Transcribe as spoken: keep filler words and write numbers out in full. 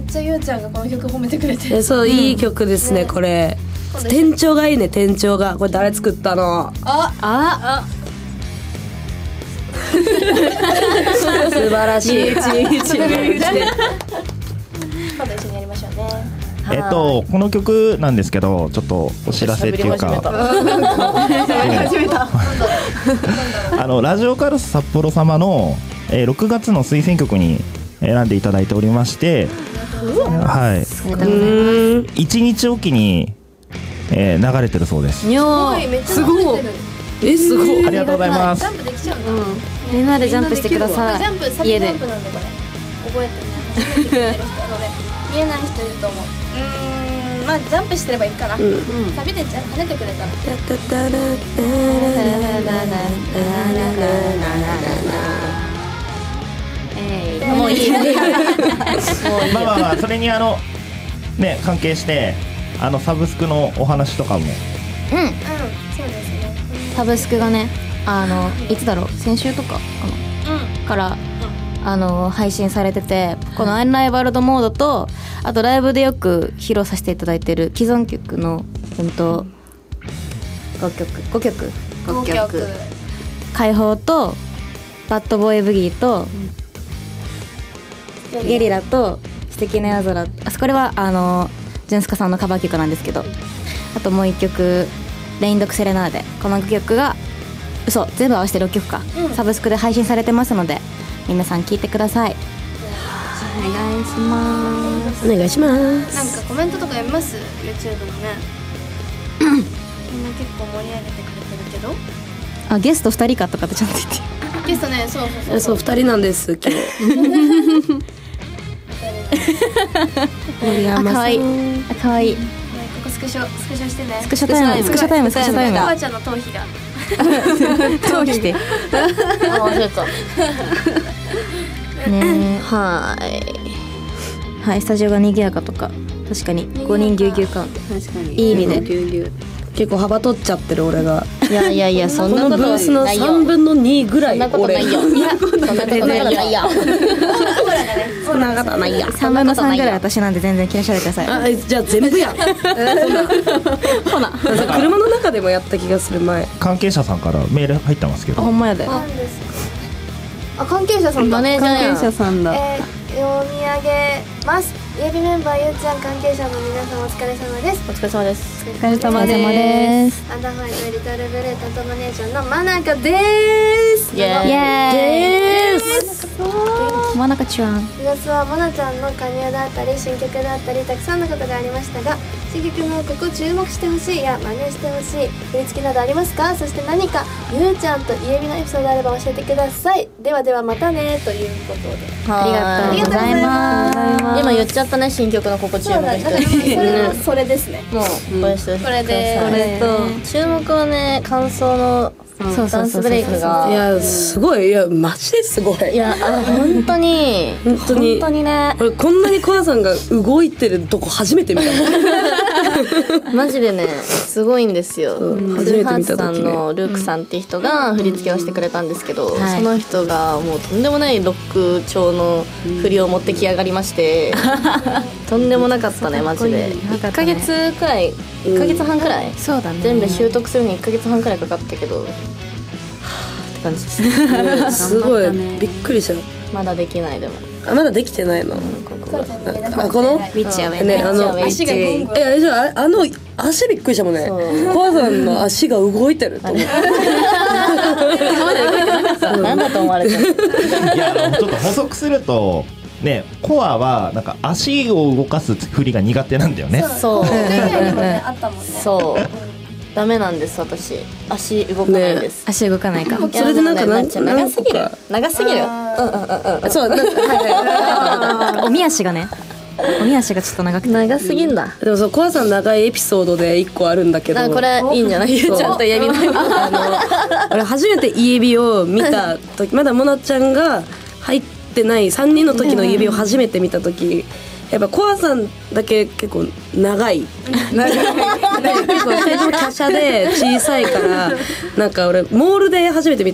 ちゃゆうちゃんがこの曲褒めてくれてえそう、うん、いい曲ですね、これ。店長がいいね、店長が。これ誰作ったの？ ああ素晴らしい。 今度一緒にやりましょうね。 えっとこの曲なんですけど、ちょっとお知らせっていうかあのラジオカルス札幌様の、えー、ろくがつの推薦曲に選んでいただいておりまして、はい、いちにちおきに、えー、流れてるそうです。 いやすごい。えすごい。 ありがとうございます。 ジャンプできちゃうの、うん、 みんなでジャンプしてください。 ジャンプ、サビジャンプなんでこれ覚えてね。初めて聞いてる人ので見えない人いると思う。うーん、まあジャンプしてればいいかな、うん、サビでじゃ跳ねてくれたらもういいまあまあまあ、それにあのね関係してあのサブスクのお話とかも、うん、うん、 そうですね。 サブスクがね、あのいつだろう、先週とかかな、うん、から、うん、あの配信されてて、このアンライバルドモードと、あとライブでよく披露させていただいてる既存曲のうんとごきょくごきょくごきょく解放とバッドボーイブギーと、うん、ゲリラと素敵な夜空、あこれはあのジュンスカさんのカバー曲なんですけど、あともういっきょくレインドクセレナーデ、このごきょくが嘘全部合わせてろっきょくか、うん、サブスクで配信されてますので皆さん聴いてください。お願いします。 お願いします。 なんかコメントとか読みます YouTube のねみんな結構盛り上げてくれてるけど、 あゲストふたりかとかってちゃんと言ってゲストね、そうそうそうそう、ふたりなんです今日森山さん、 あ、かわいい、あ、かわいい。 ここスクショ、スクショしてね。 スクショタイム、スクショタイム、スクショタイム。 おばあちゃんの頭皮が頭皮で忘れたね。はいはい、スタジオが賑やかとか、確かにごにんぎゅうぎゅう感、確かにいい意味で結構幅取っちゃってる俺が。 いやいやいや、そんなことないよ。 このブースのさんぶんのにぐらい俺。 いや、そんなことないよ。 そんなことないや。 さんぶんのさんぐらい私なんで全然気にしないでください。 あ、じゃあ全部やん。ほな車の中でもやった気がする前。 関係者さんからメール入ってますけど。 あ、ほんまやで。 あ、関係者さんだ。 マネージャーやん。関係者さんだ。 えー、読み上げます。イエビメンバーゆうちゃん関係者の皆さんお疲れ様です。 お疲れ様です。お疲れ様です。 アンダーファイトリトルブルー担当マネージャーのマナカでーす。 イエーイ。 でーす。 マナカちゃん。 しがつはマナちゃんの加入だったり新曲だったりたくさんのことがありましたが、新曲のここ注目してほしいや真似してほしい振り付けなどありますか？そして何かゆうちゃんとイエビのエピソードあれば教えてください。ではではまたねということで、 ありがとうございます。 今言っちゃったね、新曲のここ注目してほしい。 それそれですね。 もうこれしてこれでこれと注目はね、感想のダンスブレイクが、 いやすごい、いやマジですごい。 いやあ本当に本当に本当にね、 俺こんなにコアさんが動いてるとこ初めて見たマジでねすごいんですよ。 初めて見た時ね、 さんのルークさんっていう人が振り付けをしてくれたんですけど、うんはい、その人がもうとんでもないロック調の振りを持ってきやがりまして、うん、とんでもなかったねマジで。いっかげつくらい、いっかげつはんくらい、 そうだね、 全部習得するにいっかげつはんくらいかかったけど、はぁって感じですね。 すごいびっくりした。 まだできない。でもあまだできてないの、うん、ここあこのウィッチアウェイね、あの足がえじゃああの足びっくりしたもんね。コアさんの足が動いてると思ってなんだと思われてる。 いやちょっと補足するとね、コアはなんか足を動かす振りが苦手なんだよね。 そう、 あったもんね。 そうダメなんです私。足動かないです、 ね、足動かないか。 それでなんかなんか長すぎる長すぎる。うんうんうんうん。 そうなんかはいはいおみ足がね、おみ足がちょっと長くて長すぎんだ。 でもそうコアさん長いエピソードでいっこあるんだけど、 これいいんじゃない？ゆうちゃんとイエビのあの俺初めてイエビを見た時まだモナちゃんが入ってないさんにんの時のイエビを初めて見た時、やっぱコアさんだけ結構長い長い結構ふたりとも華奢で小さいからなんか俺モールで初めて見